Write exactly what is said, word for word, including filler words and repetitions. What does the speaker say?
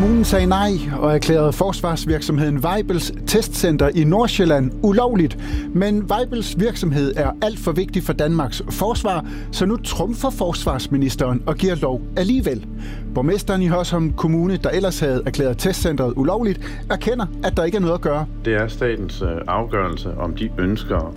Kommunen sagde nej og erklærede forsvarsvirksomheden Weibels testcenter i Nordsjælland ulovligt. Men Weibels virksomhed er alt for vigtig for Danmarks forsvar, så nu trumfer forsvarsministeren og giver lov alligevel. Borgmesteren i Hørsholm Kommune, der ellers havde erklæret testcentret ulovligt, erkender, at der ikke er noget at gøre. Det er statens afgørelse, om de ønsker